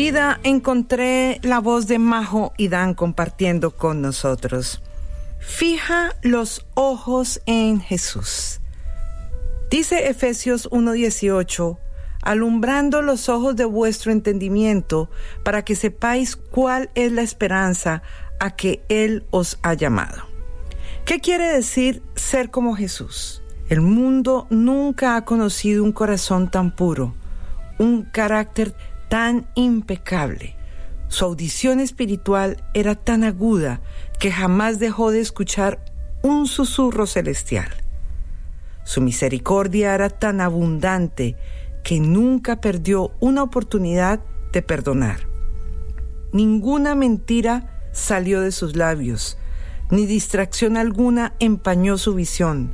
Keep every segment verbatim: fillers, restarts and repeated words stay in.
Vida, encontré la voz de Majo y Dan compartiendo con nosotros. Fija los ojos en Jesús. Dice Efesios uno dieciocho, alumbrando los ojos de vuestro entendimiento, para que sepáis cuál es la esperanza a que Él os ha llamado. ¿Qué quiere decir ser como Jesús? El mundo nunca ha conocido un corazón tan puro, un carácter tan impecable. Su audición espiritual era tan aguda que jamás dejó de escuchar un susurro celestial. Su misericordia era tan abundante que nunca perdió una oportunidad de perdonar. Ninguna mentira salió de sus labios, ni distracción alguna empañó su visión.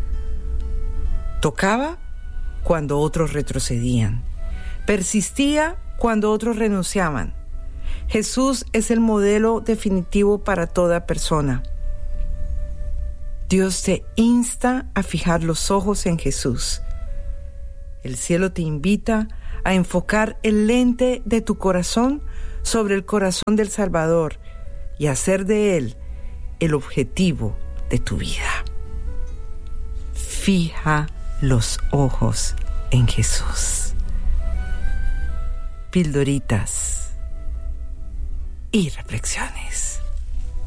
Tocaba cuando otros retrocedían. Persistía cuando otros renunciaban. Jesús es el modelo definitivo para toda persona. Dios te insta a fijar los ojos en Jesús. El cielo te invita a enfocar el lente de tu corazón sobre el corazón del Salvador y hacer de Él el objetivo de tu vida. Fija los ojos en Jesús. Pildoritas y reflexiones.